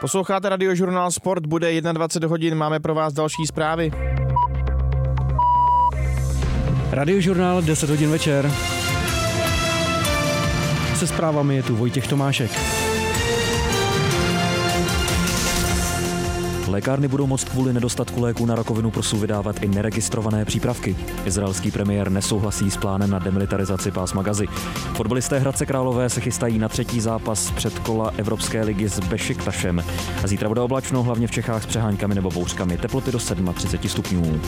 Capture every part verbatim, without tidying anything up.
Posloucháte Radiožurnál Sport, bude dvacet jedna hodin, máme pro vás další zprávy. Radiožurnál deset hodin večer. Se zprávami je tu Vojtěch Tomášek. Lékárny budou moct kvůli nedostatku léků na rakovinu prsu vydávat i neregistrované přípravky. Izraelský premiér nesouhlasí s plánem na demilitarizaci pásma Gazy. Fotbalisté Hradce Králové se chystají na třetí zápas předkola Evropské ligy s Bešiktašem. A zítra bude oblačno, hlavně v Čechách s přeháňkami nebo bouřkami. Teploty do třicet sedm stupňů.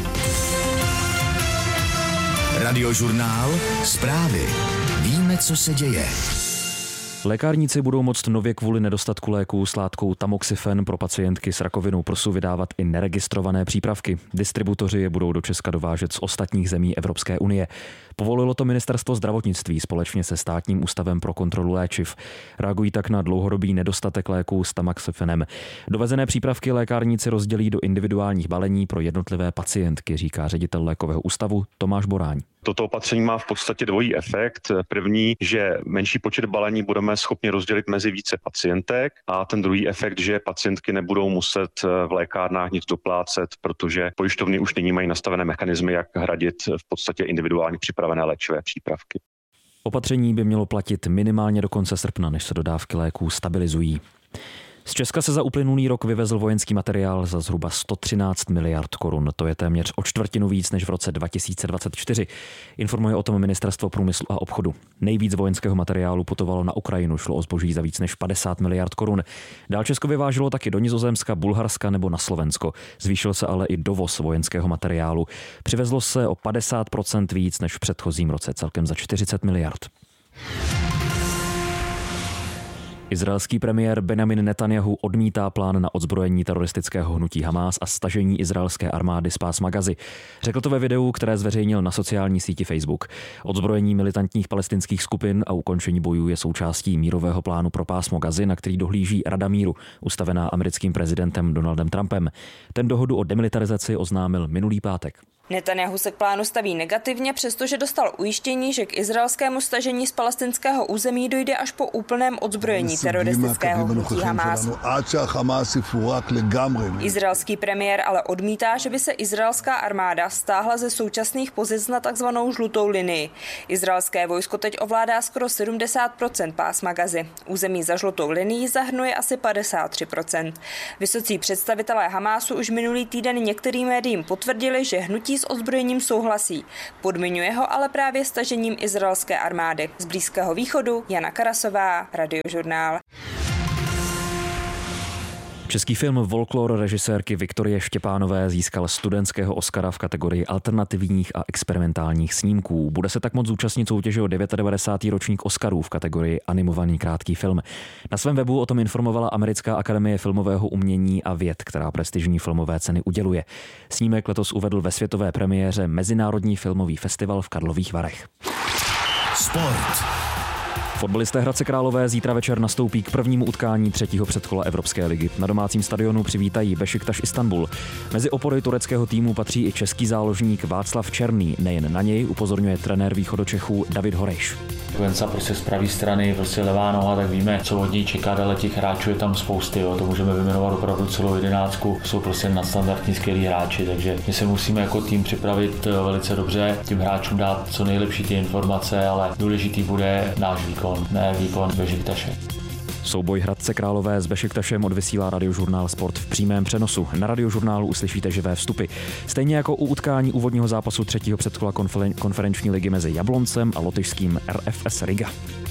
Radiožurnál Zprávy. Víme, co se děje. Lékárníci budou moct nově kvůli nedostatku léků s látkou tamoxifen pro pacientky s rakovinou prsu vydávat i neregistrované přípravky. Distributoři je budou do Česka dovážet z ostatních zemí Evropské unie. Povolilo to Ministerstvo zdravotnictví společně se Státním ústavem pro kontrolu léčiv. Reagují tak na dlouhodobý nedostatek léků s tamoxifenem. Dovezené přípravky lékárníci rozdělí do individuálních balení pro jednotlivé pacientky, říká ředitel lékového ústavu Tomáš Boráň. Toto opatření má v podstatě dvojí efekt. První, že menší počet balení budeme schopni rozdělit mezi více pacientek, a ten druhý efekt, že pacientky nebudou muset v lékárnách nic doplácet, protože pojišťovny už nyní mají nastavené mechanismy, jak hradit v podstatě individuálně připravené léčivé přípravky. Opatření by mělo platit minimálně do konce srpna, než se dodávky léků stabilizují. Z Česka se za uplynulý rok vyvezl vojenský materiál za zhruba sto třináct miliard korun. To je téměř o čtvrtinu víc než v roce dva tisíce dvacet čtyři. Informuje o tom Ministerstvo průmyslu a obchodu. Nejvíc vojenského materiálu putovalo na Ukrajinu, šlo o zboží za víc než padesát miliard korun. Dál Česko vyváželo taky do Nizozemska, Bulharska nebo na Slovensko. Zvýšil se ale i dovoz vojenského materiálu. Přivezlo se o padesát procent víc než v předchozím roce, celkem za čtyřicet miliard. Izraelský premiér Benjamin Netanjahu odmítá plán na odzbrojení teroristického hnutí Hamás a stažení izraelské armády z pásma Gazy. Řekl to ve videu, které zveřejnil na sociální síti Facebook. Odzbrojení militantních palestinských skupin a ukončení bojů je součástí mírového plánu pro pásmo Gazy, na který dohlíží Rada míru, ustavená americkým prezidentem Donaldem Trumpem. Ten dohodu o demilitarizaci oznámil minulý pátek. Netanjahu se k plánu staví negativně, přestože dostal ujištění, že k izraelskému stažení z palestinského území dojde až po úplném odzbrojení teroristického hnutí Hamás. Izraelský premiér ale odmítá, že by se izraelská armáda stáhla ze současných pozic na takzvanou žlutou linii. Izraelské vojsko teď ovládá skoro sedmdesát procent pásma Gazy. Území za žlutou linií zahrnuje asi padesát tři procent. Vysocí představitelé Hamásu už minulý týden některým médiím potvrdili, že hnutí s odzbrojením souhlasí. Podmiňuje ho ale právě stažením izraelské armády. Z Blízkého východu Jana Karasová, Radiožurnál. Český film Volklor režisérky Viktorie Štěpánové získal studentského Oscara v kategorii alternativních a experimentálních snímků. Bude se tak moct zúčastnit soutěže o devátadevátý ročník Oscarů v kategorii animovaný krátký film. Na svém webu o tom informovala Americká akademie filmového umění a věd, která prestižní filmové ceny uděluje. Snímek letos uvedl ve světové premiéře Mezinárodní filmový festival v Karlových Varech. Sport. Fotbalisté Hradce Králové zítra večer nastoupí k prvnímu utkání třetího předkola Evropské ligy. Na domácím stadionu přivítají Bešiktaš Istanbul. Mezi opory tureckého týmu patří i český záložník Václav Černý. Nejen na něj upozorňuje trenér východočechů David Horejš. Venca prostě z pravé strany, prostě levá noha, tak víme, co od něj čekat, ale těch hráčů je tam spousty, jo. To můžeme vyjmenovat opravdu celou jedenáctku. Jsou prostě nadstandardní skvělí hráči, takže my se musíme jako tým připravit velice dobře, tím hráčům dát co nejlepší ty informace, ale důležitý bude náš výkon, ne výkon Bešiktaše. Souboj Hradce Králové s Bešiktašem odvysílá Radiožurnál Sport v přímém přenosu. Na Radiožurnálu uslyšíte živé vstupy. Stejně jako u utkání úvodního zápasu třetího předkola konferen- konferenční ligy mezi Jabloncem a lotyšským R F S Riga.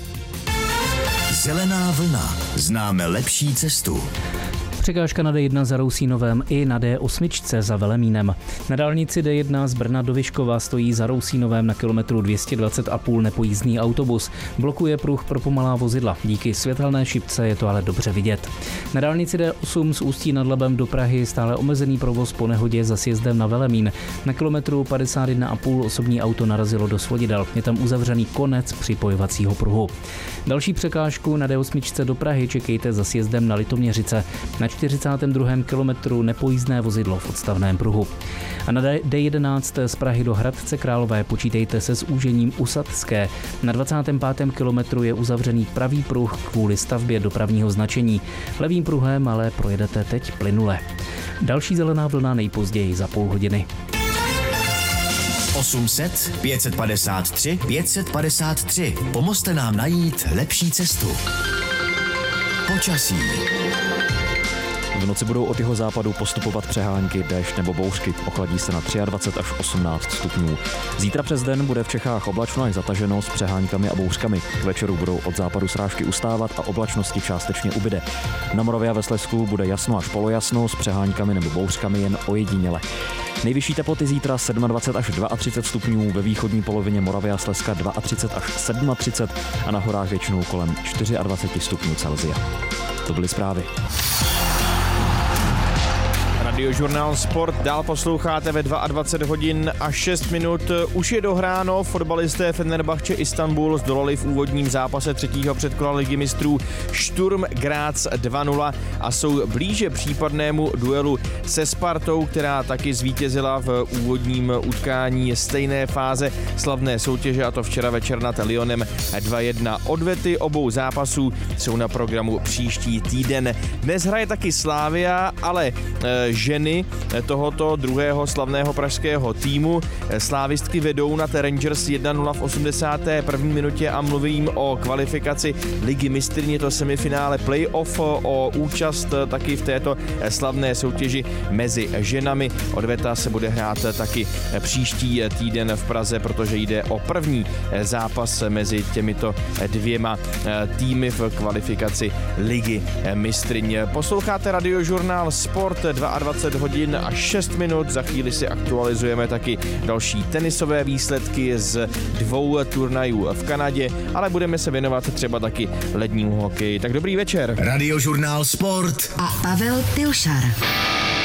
Zelená vlna. Známe lepší cestu. Překážka na D jedna za Rousínovem i na D osm za Velemínem. Na dálnici D jedna z Brna do Vyškova stojí za Rousínovem na kilometru dvě stě dvacet a půl nepojízdný autobus. Blokuje pruh pro pomalá vozidla. Díky světelné šipce je to ale dobře vidět. Na dálnici D osm z Ústí nad Labem do Prahy stále omezený provoz po nehodě za sjezdem na Velemín. Na kilometru padesát jedna a půl osobní auto narazilo do svodidel. Je tam uzavřený konec připojovacího pruhu. Další překážku na D osm do Prahy čekejte za sjezdem na Litoměřice. Na čtyřicátém druhém kilometru nepojízdné vozidlo v odstavném pruhu. A na D jedenáct z Prahy do Hradce Králové počítejte se s úžením u Sadské. Na dvacátém pátém kilometru je uzavřený pravý pruh kvůli stavbě dopravního značení. Levým pruhem ale projedete teď plynule. Další zelená vlna nejpozději za půl hodiny. osm set pět set padesát tři pět set padesát tři. Pomozte nám najít lepší cestu. Počasí. V noci budou od jeho západu postupovat přehánky, déšť nebo bouřky. Ochladí se na dvacet tři až osmnáct stupňů. Zítra přes den bude v Čechách oblačno až zataženo s přehánkami a bouřkami. K večeru budou od západu srážky ustávat a oblačnosti částečně ubyde. Na Moravě a ve Slezsku bude jasno až polojasno s přehánkami nebo bouřkami jen ojediněle. Nejvyšší teploty zítra dvacet sedm až třicet dva stupňů, ve východní polovině Moravy a Slezska třicet dva až třicet sedm a na horách většinou kolem dvacet čtyři stupňů Celsia. To byly zprávy. Radiožurnál Sport dál posloucháte ve dvacet dva hodin a šest minut. Už je dohráno, fotbalisté Fenerbahče Istanbul zdolali v úvodním zápase třetího předkola Ligy mistrů Sturm Graz dva nula a jsou blíže případnému duelu se Spartou, která taky zvítězila v úvodním utkání stejné fáze slavné soutěže, a to včera večer nad Lyonem dva jedna. Odvety obou zápasů jsou na programu příští týden. Dnes hraje taky Slavia, ale ženy tohoto druhého slavného pražského týmu. Slávistky vedou nad Rangers jedna nula v osmdesáté první minutě a mluvím o kvalifikaci Ligy mistryň, to semifinále playoff o účast taky v této slavné soutěži mezi ženami. Odveta se bude hrát taky příští týden v Praze, protože jde o první zápas mezi těmito dvěma týmy v kvalifikaci Ligy mistryň. Posloucháte Radiožurnál Sport dvacet dva hodin a šest minut. Za chvíli si aktualizujeme taky další tenisové výsledky z dvou turnajů v Kanadě, ale budeme se věnovat třeba taky lednímu hokeji. Tak dobrý večer. Radiožurnál Sport a Pavel Pilšar.